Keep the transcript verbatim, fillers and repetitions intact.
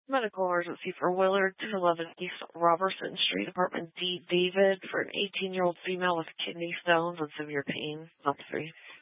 Medical emergency for Willard, two eleven East Robertson Street, apartment D, David, for an eighteen-year-old female with kidney stones and severe pain. Up three.